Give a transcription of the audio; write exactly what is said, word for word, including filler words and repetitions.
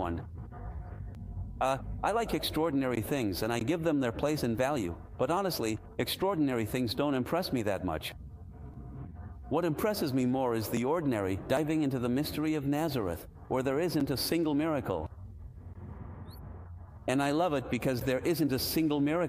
one. Uh, I like extraordinary things, and I give them their place and value, but honestly, extraordinary things don't impress me that much. What impresses me more is the ordinary, diving into the mystery of Nazareth, where there isn't a single miracle. And I love it because there isn't a single miracle.